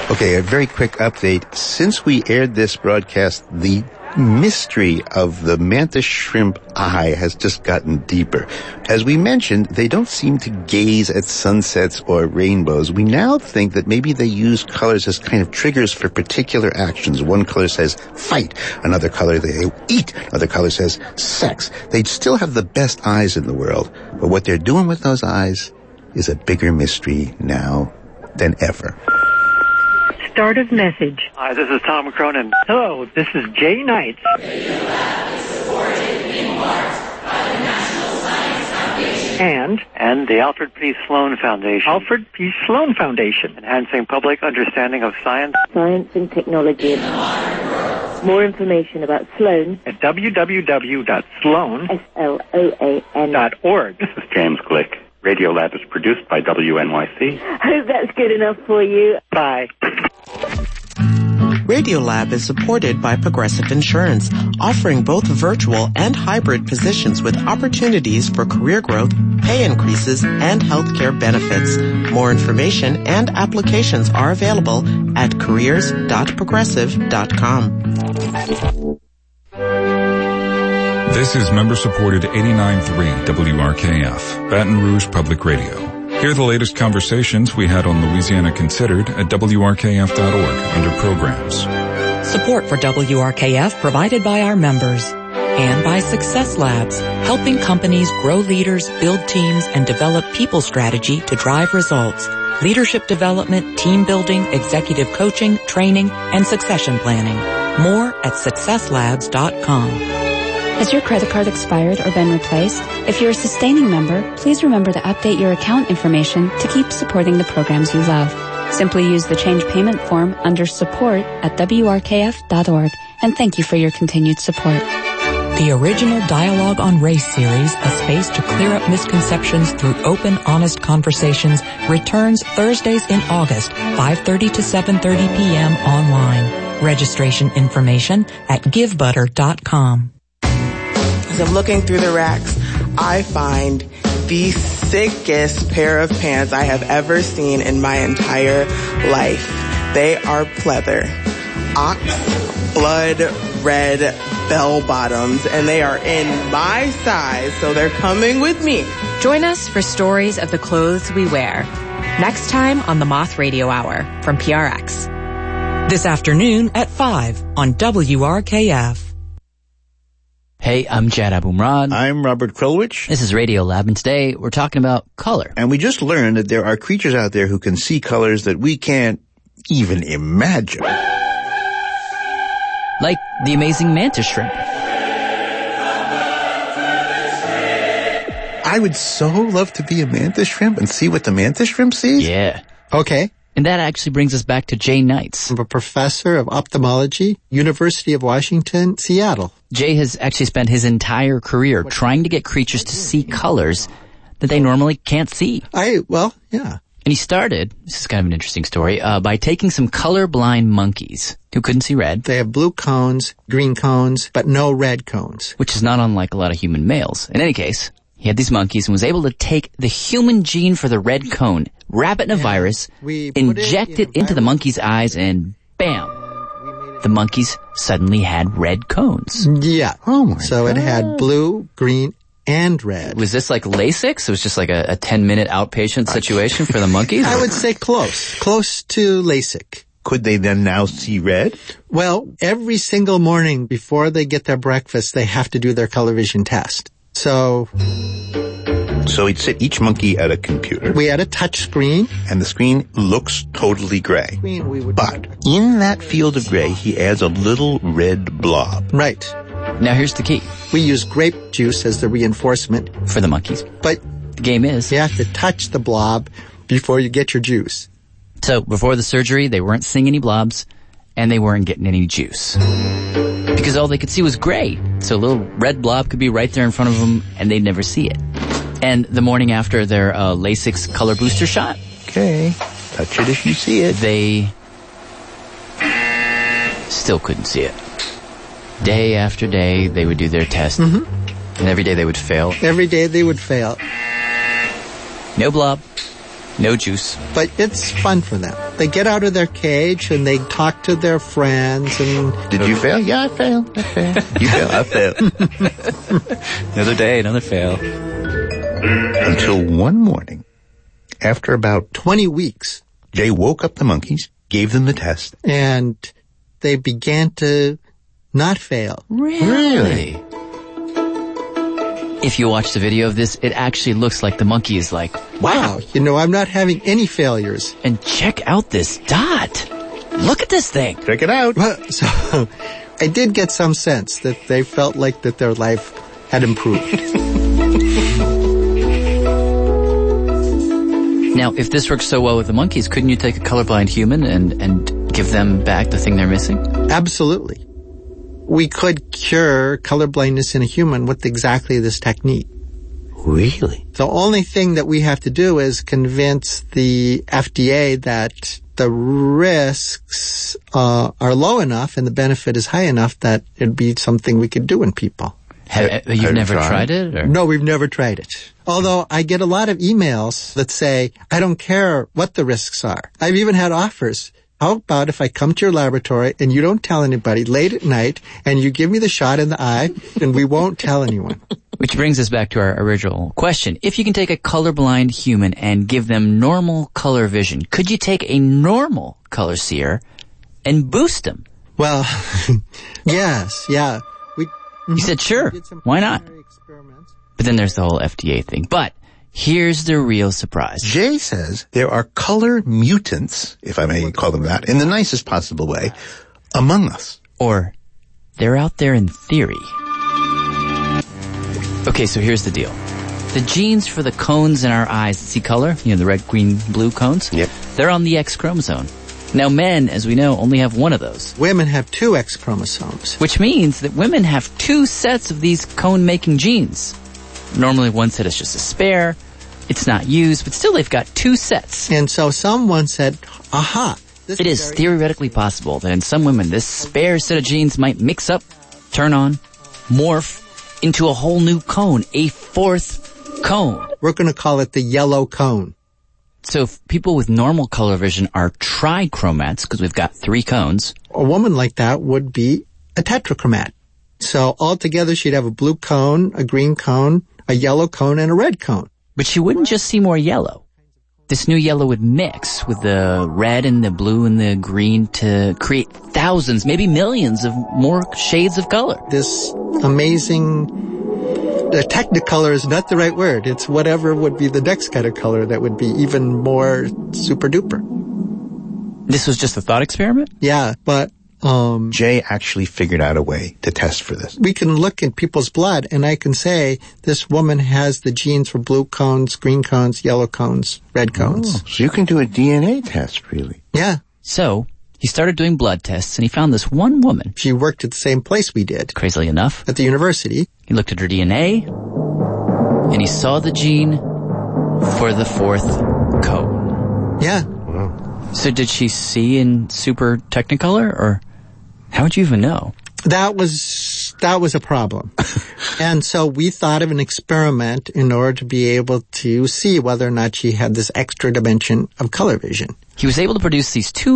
Okay, a very quick update. Since we aired this broadcast, the mystery of the mantis shrimp eye has just gotten deeper. As we mentioned, they don't seem to gaze at sunsets or rainbows. We now think that maybe they use colors as kind of triggers for particular actions. One color says fight, another color they eat, another color says sex. They still have the best eyes in the world, but what they're doing with those eyes is a bigger mystery now than ever. Start of message. Hi, this is Tom Cronin. Hello, this is Jay Knight. Radio Lab is supported in part by the National Science Foundation. And the Alfred P. Sloan Foundation. Alfred P. Sloan Foundation. Enhancing public understanding of science. Science and technology in the modern world. More information about Sloan at www.sloan.org. This is James Glick. Radio Lab is produced by WNYC. Hope that's good enough for you. Bye. Radiolab is supported by Progressive Insurance, offering both virtual and hybrid positions with opportunities for career growth, pay increases, and healthcare benefits. More information and applications are available at careers.progressive.com. This is member-supported 89.3 WRKF, Baton Rouge Public Radio. Hear the latest conversations we had on Louisiana Considered at WRKF.org under Programs. Support for WRKF provided by our members and by Success Labs, helping companies grow leaders, build teams, and develop people strategy to drive results. Leadership development, team building, executive coaching, training, and succession planning. More at successlabs.com. Has your credit card expired or been replaced? If you're a sustaining member, please remember to update your account information to keep supporting the programs you love. Simply use the change payment form under support at WRKF.org, and thank you for your continued support. The original Dialogue on Race series, a space to clear up misconceptions through open, honest conversations, returns Thursdays in August, 5:30 to 7:30 p.m. online. Registration information at givebutter.com. As I'm looking through the racks, I find the sickest pair of pants I have ever seen in my entire life. They are pleather, ox blood red bell bottoms, and they are in my size, so they're coming with me. Join us for stories of the clothes we wear. Next time on the Moth Radio Hour from PRX. This afternoon at 5 on WRKF. Hey, I'm Jad Abumrad. I'm Robert Krulwich. This is Radio Lab, and today we're talking about color. And we just learned that there are creatures out there who can see colors that we can't even imagine. Like the amazing mantis shrimp. I would so love to be a mantis shrimp and see what the mantis shrimp sees. Yeah. Okay. And that actually brings us back to Jay Knights. I'm a professor of ophthalmology, University of Washington, Seattle. Jay has actually spent his entire career trying to get creatures to see colors that they normally can't see. Yeah. And he started, this is kind of an interesting story, by taking some colorblind monkeys who couldn't see red. They have blue cones, green cones, but no red cones. Which is not unlike a lot of human males. In any case, he had these monkeys and was able to take the human gene for the red cone, wrap it in a virus, inject it into the monkey's eyes, and bam! The monkeys suddenly had red cones. Yeah. Oh my So God. it had blue, green, and red. Was this like LASIK? So it was just like a 10-minute outpatient situation for the monkeys? I would say close to LASIK. Could they then now see red? Well, every single morning before they get their breakfast, they have to do their color vision test. So he'd sit each monkey at a computer. We had a touch screen. And the screen looks totally gray. But in that field of gray, he adds a little red blob. Right. Now here's the key. We use grape juice as the reinforcement. For the monkeys. But the game is, you have to touch the blob before you get your juice. So before the surgery, they weren't seeing any blobs, and they weren't getting any juice. Because all they could see was gray. So a little red blob could be right there in front of them, and they'd never see it. And the morning after their LASIK's color booster shot. Okay. Touch it if you see it. They still couldn't see it. Day after day, they would do their test. Mm-hmm. And every day they would fail. Every day they would fail. No blob. No juice. But it's fun for them. They get out of their cage and they talk to their friends and... Did you fail? Yeah, I failed. You failed? I failed. Another day, another fail. Until one morning, after about 20 weeks, Jay woke up the monkeys, gave them the test. And they began to not fail. Really? If you watch the video of this, it actually looks like the monkey is like, wow, I'm not having any failures. And check out this dot. Look at this thing. Check it out. Well, so I did get some sense that they felt like that their life had improved. Now, if this works so well with the monkeys, couldn't you take a colorblind human and give them back the thing they're missing? Absolutely. We could cure colorblindness in a human with exactly this technique. Really? The only thing that we have to do is convince the FDA that the risks are low enough and the benefit is high enough that it'd be something we could do in people. You've never tried it? Or? No, we've never tried it. Although I get a lot of emails that say, I don't care what the risks are. I've even had offers. How about if I come to your laboratory and you don't tell anybody late at night and you give me the shot in the eye and we won't tell anyone? Which brings us back to our original question. If you can take a colorblind human and give them normal color vision, could you take a normal color seer and boost them? Well, yes, yeah. You said sure. Why not? But then there's the whole FDA thing. But here's the real surprise. Jay says there are color mutants, if I may call them that, in the nicest possible way, among us. Or they're out there in theory. Okay, so here's the deal. The genes for the cones in our eyes, see color? The red, green, blue cones? Yep. They're on the X chromosome. Now men, as we know, only have one of those. Women have 2 X chromosomes. Which means that women have 2 sets of these cone-making genes. Normally one set is just a spare. It's not used, but still they've got 2 sets. And so someone said, aha. It is theoretically possible that in some women this spare set of genes might mix up, turn on, morph into a whole new cone, a 4th cone. We're going to call it the yellow cone. So if people with normal color vision are trichromats, because we've got 3 cones. A woman like that would be a tetrachromat. So altogether she'd have a blue cone, a green cone, a yellow cone, and a red cone. But she wouldn't just see more yellow. This new yellow would mix with the red and the blue and the green to create thousands, maybe millions of more shades of color. This amazing... The technicolor is not the right word. It's whatever would be the next kind of color that would be even more super duper. This was just a thought experiment? Yeah, but... Jay actually figured out a way to test for this. We can look at people's blood and I can say this woman has the genes for blue cones, green cones, yellow cones, red cones. Oh, so you can do a DNA test, really? Yeah. So he started doing blood tests and he found this one woman. She worked at the same place we did. Crazily enough. At the university. He looked at her DNA and he saw the gene for the 4th cone. Yeah. Wow. So did she see in super technicolor or how would you even know? That was a problem. And so we thought of an experiment in order to be able to see whether or not she had this extra dimension of color vision. He was able to produce these 2